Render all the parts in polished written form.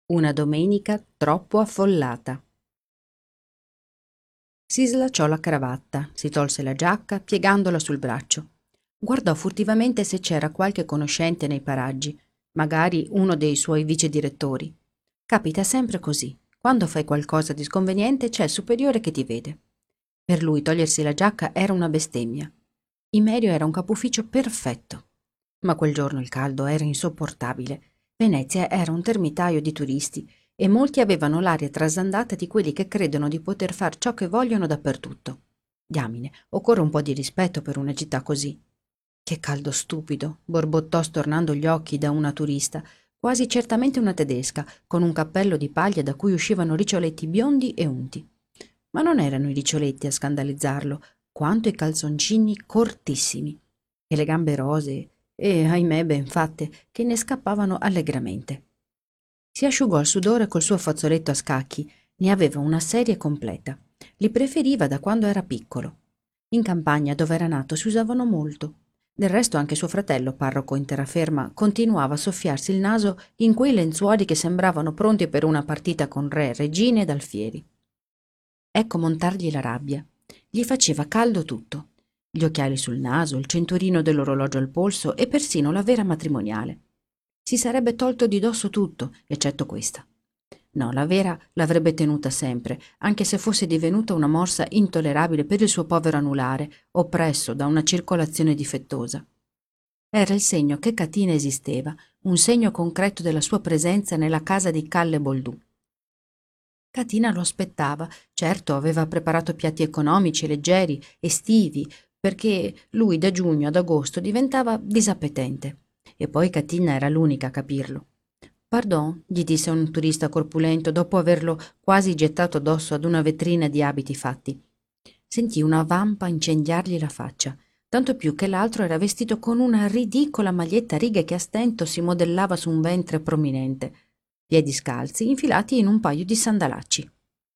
Una domenica troppo affollata. Si slacciò la cravatta, si tolse la giacca piegandola sul braccio. Guardò furtivamente se c'era qualche conoscente nei paraggi, magari uno dei suoi vicedirettori. Capita sempre così. Quando fai qualcosa di sconveniente c'è il superiore che ti vede. Per lui togliersi la giacca era una bestemmia. Imerio era un capufficio perfetto. Ma quel giorno il caldo era insopportabile. Venezia era un termitaio di turisti e molti avevano l'aria trasandata di quelli che credono di poter far ciò che vogliono dappertutto. Diamine, occorre un po' di rispetto per una città così. Che caldo stupido, borbottò stornando gli occhi da una turista, quasi certamente una tedesca, con un cappello di paglia da cui uscivano riccioletti biondi e unti. Ma non erano i riccioletti a scandalizzarlo, quanto i calzoncini cortissimi, e le gambe rosee, e, ahimè, ben fatte, che ne scappavano allegramente. Si asciugò il sudore col suo fazzoletto a scacchi, ne aveva una serie completa. Li preferiva da quando era piccolo. In campagna, dove era nato, si usavano molto. Del resto anche suo fratello, parroco in terraferma, continuava a soffiarsi il naso in quei lenzuoli che sembravano pronti per una partita con re, regine ed alfieri. Ecco montargli la rabbia. Gli faceva caldo tutto. Gli occhiali sul naso, il cinturino dell'orologio al polso e persino la vera matrimoniale. Si sarebbe tolto di dosso tutto, eccetto questa. No, la vera l'avrebbe tenuta sempre, anche se fosse divenuta una morsa intollerabile per il suo povero anulare, oppresso da una circolazione difettosa. Era il segno che Catina esisteva, un segno concreto della sua presenza nella casa di Calle Boldù. Catina lo aspettava, certo aveva preparato piatti economici, leggeri, estivi, perché lui da giugno ad agosto diventava disappetente. E poi Catina era l'unica a capirlo. «Pardon», gli disse un turista corpulento dopo averlo quasi gettato addosso ad una vetrina di abiti fatti. Sentì una vampa incendiargli la faccia, tanto più che l'altro era vestito con una ridicola maglietta a righe che a stento si modellava su un ventre prominente, piedi scalzi infilati in un paio di sandalacci.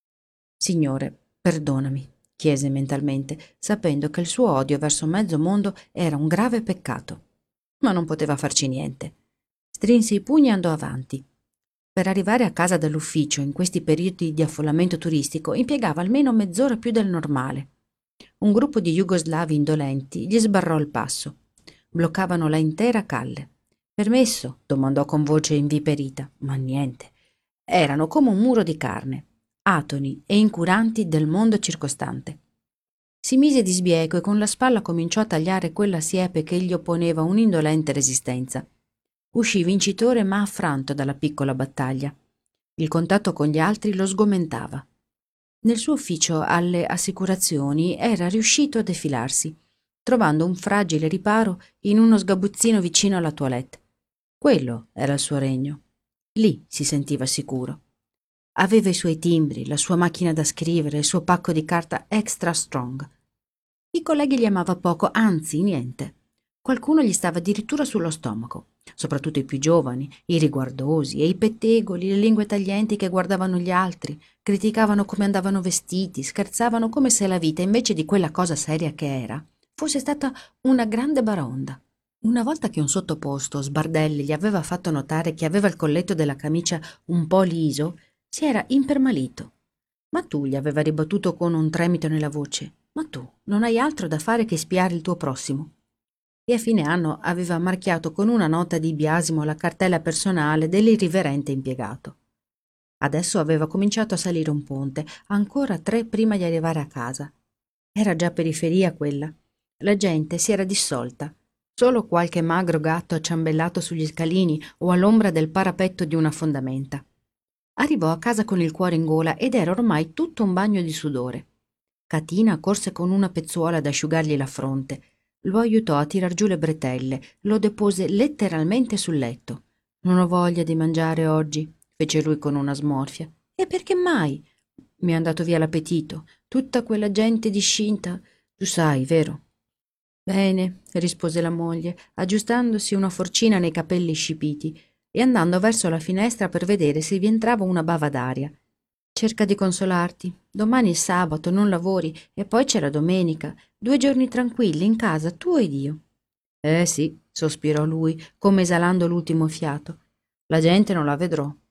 «Signore, perdonami», chiese mentalmente, sapendo che il suo odio verso mezzo mondo era un grave peccato. Ma non poteva farci niente. Strinse i pugni e andò avanti. Per arrivare a casa dall'ufficio in questi periodi di affollamento turistico impiegava almeno mezz'ora più del normale. Un gruppo di jugoslavi indolenti gli sbarrò il passo. Bloccavano la intera calle. «Permesso?» domandò con voce inviperita, ma niente. Erano come un muro di carne, atoni e incuranti del mondo circostante. Si mise di sbieco e con la spalla cominciò a tagliare quella siepe che gli opponeva un'indolente resistenza. Uscì vincitore ma affranto dalla piccola battaglia. Il contatto con gli altri lo sgomentava. Nel suo ufficio alle assicurazioni era riuscito a defilarsi, trovando un fragile riparo in uno sgabuzzino vicino alla toilette. Quello era il suo regno. Lì si sentiva sicuro. Aveva i suoi timbri, la sua macchina da scrivere, il suo pacco di carta extra strong. I colleghi gli amava poco, anzi niente. Qualcuno gli stava addirittura sullo stomaco, soprattutto i più giovani, i riguardosi e i pettegoli, le lingue taglienti che guardavano gli altri, criticavano come andavano vestiti, scherzavano come se la vita, invece di quella cosa seria che era, fosse stata una grande baraonda. Una volta che un sottoposto, Sbardelli, gli aveva fatto notare che aveva il colletto della camicia un po' liso, si era impermalito. «Ma tu», gli aveva ribattuto con un tremito nella voce, «ma tu non hai altro da fare che spiare il tuo prossimo?» E a fine anno aveva marchiato con una nota di biasimo la cartella personale dell'irriverente impiegato. Adesso aveva cominciato a salire un ponte, ancora 3 prima di arrivare a casa. Era già periferia quella. La gente si era dissolta. Solo qualche magro gatto acciambellato sugli scalini o all'ombra del parapetto di una fondamenta. Arrivò a casa con il cuore in gola ed era ormai tutto un bagno di sudore. Catina corse con una pezzuola ad asciugargli la fronte. Lo aiutò a tirar giù le bretelle, lo depose letteralmente sul letto. «Non ho voglia di mangiare oggi», fece lui con una smorfia. «E perché mai? Mi è andato via l'appetito. Tutta quella gente discinta, tu sai, vero?» «Bene», rispose la moglie, aggiustandosi una forcina nei capelli scipiti e andando verso la finestra per vedere se vi entrava una bava d'aria. «Cerca di consolarti. Domani è sabato, non lavori, e poi c'è la domenica. 2 giorni tranquilli in casa, tu ed io». Sì», sospirò lui, come esalando l'ultimo fiato. «La gente non la vedrò.